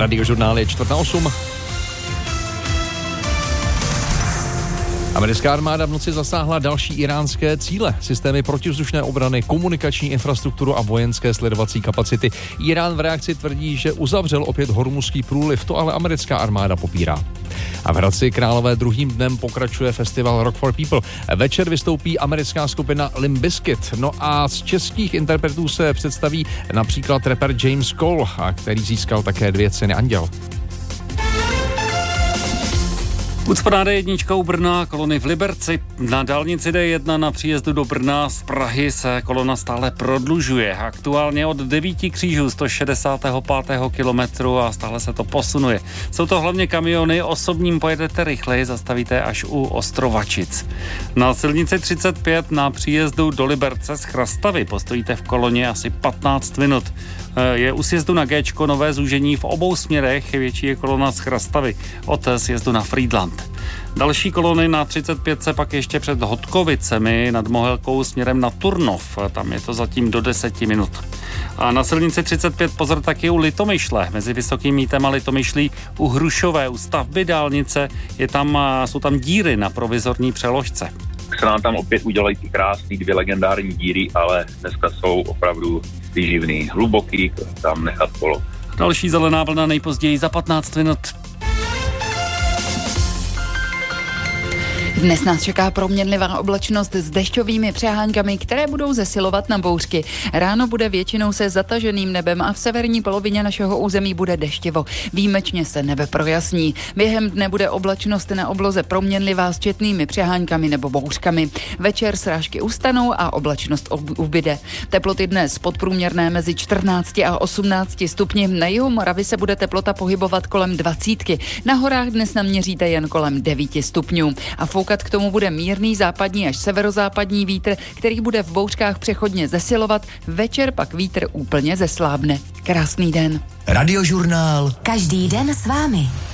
Radiožurnál je 7:45. Americká armáda v noci zasáhla další iránské cíle, systémy protivzdušné obrany, komunikační infrastrukturu a vojenské sledovací kapacity. Irán v reakci tvrdí, že uzavřel opět Hormuzský průliv, to ale americká armáda popírá. A v Hradci Králové druhým dnem pokračuje festival Rock for People. Večer vystoupí americká skupina Limp Bizkit. No a z českých interpretů se představí například rapper James Cole, který získal také 2 ceny Anděl. Ucpaná D1 u Brna, kolony v Liberci. Na dálnici D1 na příjezdu do Brna z Prahy se kolona stále prodlužuje. Aktuálně od 9 křížů 165. kilometru a stále se to posunuje. Jsou to hlavně kamiony, osobním pojedete rychleji, zastavíte až u Ostrovačic. Na silnici 35 na příjezdu do Liberce z Chrastavy postojíte v koloně asi 15 minut. Je u sjezdu na Géčko nové zúžení v obou směrech, větší je kolona z Chrastavy od sjezdu na Frýdlant. Další kolony na 35 se pak ještě před Hodkovicemi nad Mohelkou směrem na Turnov, tam je to zatím do 10 minut. A na silnici 35 pozor taky u Litomyšle, mezi Vysokým Mítem a Litomyšlí u Hrušové, u stavby dálnice jsou tam díry na provizorní přeložce. Se nám tam opět udělají ty krásné 2 legendární díry, ale dneska jsou opravdu výživný, hluboký, tam nechat kolo. Další zelená vlna nejpozději za 15 minut. Dnes nás čeká proměnlivá oblačnost s dešťovými přehánkami, které budou zesilovat na bouřky. Ráno bude většinou se zataženým nebem a v severní polovině našeho území bude deštivo. Výjimečně se nebe projasní. Během dne bude oblačnost na obloze proměnlivá s četnými přehánkami nebo bouřkami. Večer srážky ustanou a oblačnost ubyde. Teploty dnes podprůměrné mezi 14 a 18 stupni. Na jihu Moravy se bude teplota pohybovat kolem 20. Na horách dnes naměříte jen kolem 9 stupňů. A foukat k tomu bude mírný západní až severozápadní vítr, který bude v bouřkách přechodně zesilovat, večer pak vítr úplně zeslábne. Krásný den. Radiožurnál. Každý den s vámi.